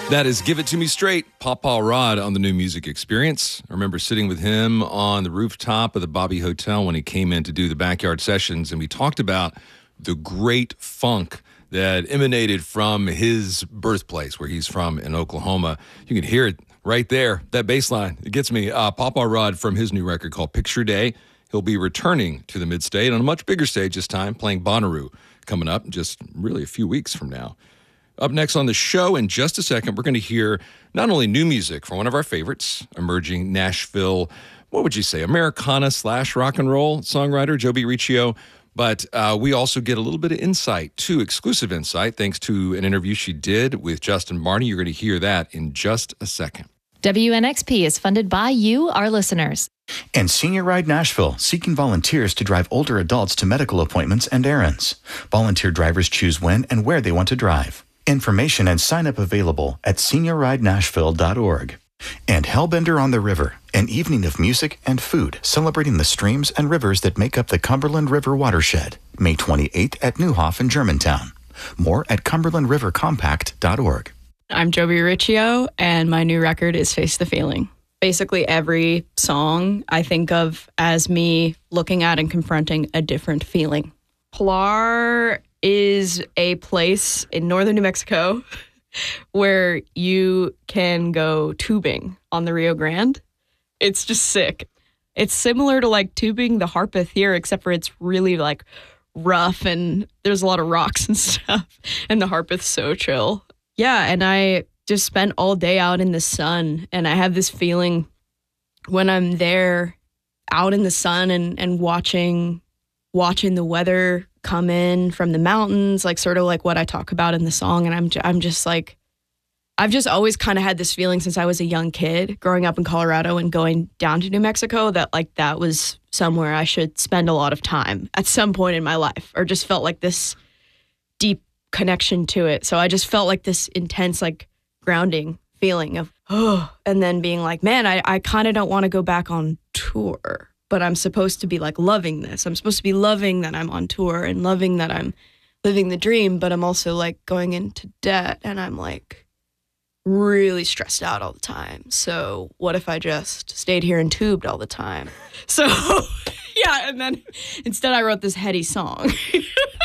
That is Give It To Me Straight, Papa Rod on the New Music Experience. I remember sitting with him on the rooftop of the Bobby Hotel when he came in to do the backyard sessions, and we talked about the great funk that emanated from his birthplace, where he's from in Oklahoma. You can hear it right there, that bass line. It gets me. Papa Rod from his new record called Picture Day. He'll be returning to the Mid-State on a much bigger stage this time, playing Bonnaroo coming up just really a few weeks from now. Up next on the show in just a second, we're going to hear not only new music from one of our favorites, emerging Nashville, what would you say, Americana / rock and roll songwriter Joby Riccio, but we also get a little bit of insight, exclusive insight, thanks to an interview she did with Justin Barney. You're going to hear that in just a second. WNXP is funded by you, our listeners. And Senior Ride Nashville, seeking volunteers to drive older adults to medical appointments and errands. Volunteer drivers choose when and where they want to drive. Information and sign-up available at seniorridenashville.org. And Hellbender on the River, an evening of music and food celebrating the streams and rivers that make up the Cumberland River watershed, May 28th at Neuhoff in Germantown. More at cumberlandrivercompact.org. I'm Joby Riccio, and my new record is Face the Feeling. Basically, every song I think of as me looking at and confronting a different feeling. Pilar is a place in northern New Mexico where you can go tubing on the Rio Grande. It's just sick. It's similar to like tubing the Harpeth here, except for it's really like rough and there's a lot of rocks and stuff. And the Harpeth's so chill. Yeah, and I just spent all day out in the sun, and I have this feeling when I'm there out in the sun and watching the weather come in from the mountains, like sort of like what I talk about in the song. And I'm just like, I've just always kind of had this feeling since I was a young kid growing up in Colorado and going down to New Mexico that like that was somewhere I should spend a lot of time at some point in my life, or just felt like this deep connection to it. So I just felt like this intense, like grounding feeling of, and then being like, man, I kind of don't want to go back on tour, but I'm supposed to be like loving this. I'm supposed to be loving that I'm on tour and loving that I'm living the dream, but I'm also like going into debt and I'm like really stressed out all the time. So what if I just stayed here and tubed all the time? So yeah, and then instead I wrote this heady song.